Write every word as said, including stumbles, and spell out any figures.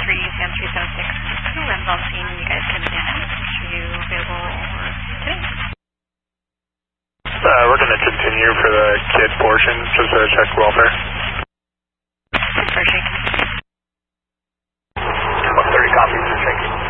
three, Sam three seven six, two runs on scene, and you guys can manage. Are you available today? Uh, we're going to continue for the kid portion, just to check welfare. Perfect. one thirty copies, just checking.